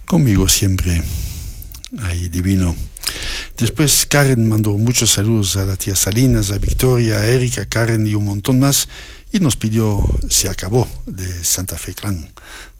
conmigo siempre, ahí divino. Después Karen mandó muchos saludos a la tía Salinas, a Victoria, a Erika, a Karen y un montón más, y nos pidió Se acabó, de Santa Fe Clan.